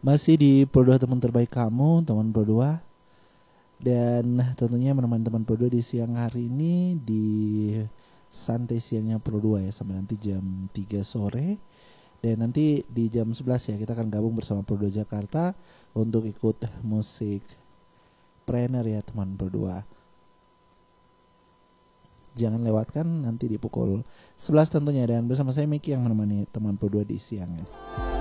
Masih di Pro 2 teman terbaik kamu, teman Pro 2. Dan tentunya menemani teman Pro 2 di siang hari ini di santai siangnya Pro 2 ya, sampai nanti jam 3 sore. Dan nanti di jam 11 ya kita akan gabung bersama Pro 2 Jakarta untuk ikut musik Trainer ya teman Pro 2. Jangan lewatkan nanti di pukul 11 tentunya, dan bersama saya Miki yang menemani teman Pro 2 di siang ini.